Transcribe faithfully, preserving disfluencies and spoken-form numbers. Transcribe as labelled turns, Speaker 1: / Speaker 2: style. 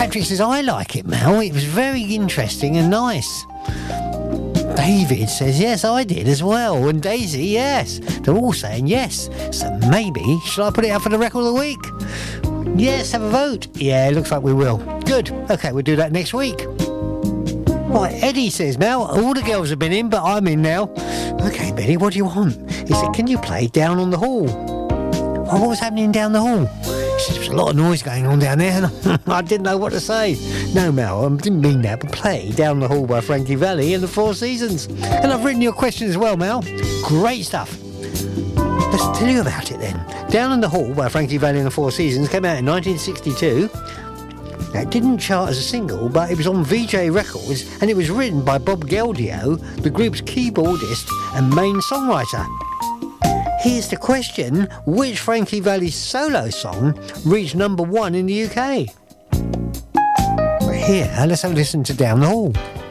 Speaker 1: Patrick says, I like it, Mel. It was very interesting and nice. David says, yes, I did as well. And Daisy, yes. They're all saying yes. So maybe, shall I put it up for the record of the week? Yes, have a vote. Yeah, looks like we will. Good. Okay, we'll do that next week. Right, Eddie says, Mel, all the girls have been in, but I'm in now. Okay, Benny, what do you want? He said, can you play Down on the Hall? Oh, what was happening down the hall? He said, there was a lot of noise going on down there, and I didn't know what to say. No, Mel, I didn't mean that, but play Down the Hall by Frankie Valli and the Four Seasons. And I've written your question as well, Mel. Great stuff. Let's tell you about it then. Down in the Hall by Frankie Valli and the Four Seasons came out in nineteen sixty-two. Now, it didn't chart as a single, but it was on V J Records, and it was written by Bob Geldio, the group's keyboardist and main songwriter. Here's the question: which Frankie Valli solo song reached number one in the U K? Here, let's have a listen to Down the Hall.